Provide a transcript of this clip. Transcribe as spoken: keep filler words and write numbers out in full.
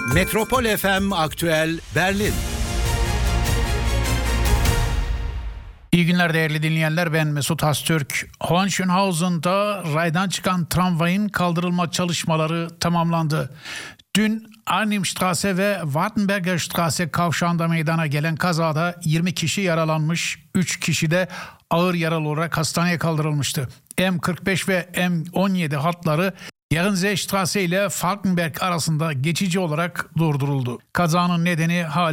Metropol F M Aktüel Berlin. İyi günler değerli dinleyenler, ben Mesut Hastürk. Hohenschönhausen'da raydan çıkan tramvayın kaldırılma çalışmaları tamamlandı. Dün Arnhimstraße ve Wartenberger Straße kavşağında meydana gelen kazada yirmi kişi yaralanmış, üç kişi de ağır yaralı olarak hastaneye kaldırılmıştı. M kırk beş ve M on yedi hatları Yarınseestraße ile Falkenberg arasında geçici olarak durduruldu. Kazanın nedeni hala